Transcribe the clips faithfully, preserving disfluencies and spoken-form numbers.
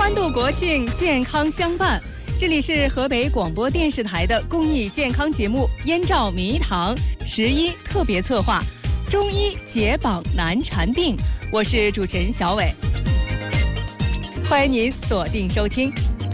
欢度国庆，健康相伴。这里是河北广播电视台的公益健康节目《燕赵名医堂》十一特别策划《中医解绑难缠病》，我是主持人小伟，欢迎您锁定收听。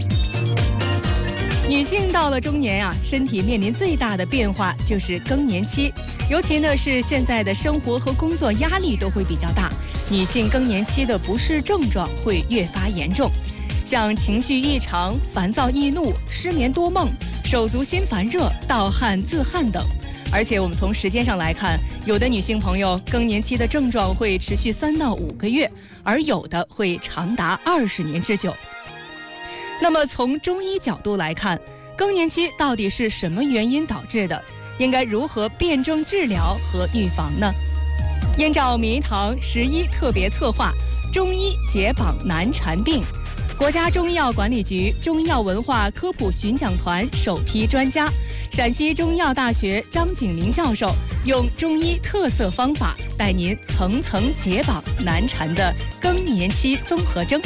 女性到了中年啊，身体面临最大的变化就是更年期，尤其呢是现在的生活和工作压力都会比较大，女性更年期的不适症状会越发严重，像情绪异常、烦躁易怒、失眠多梦、手足心烦热、盗汗自汗等。而且我们从时间上来看，有的女性朋友更年期的症状会持续三到五个月，而有的会长达二十年之久。那么从中医角度来看，更年期到底是什么原因导致的？应该如何辨证治疗和预防呢？燕赵名医堂十一特别策划《中医解绑难缠病》，国家中医药管理局中医药文化科普巡讲团首批专家，陕西中医药大学张景明教授用中医特色方法，带您层层解绑难缠的更年期综合征。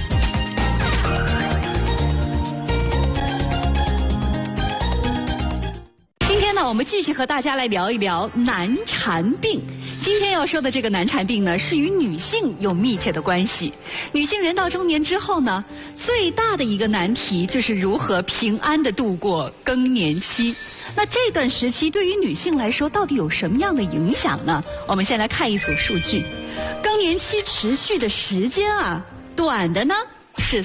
今天呢，我们继续和大家来聊一聊难缠病。今天要说的这个难缠病呢，是与女性有密切的关系。女性人到中年之后呢，最大的一个难题就是如何平安地度过更年期。那这段时期对于女性来说，到底有什么样的影响呢？我们先来看一组数据。更年期持续的时间啊，短的呢是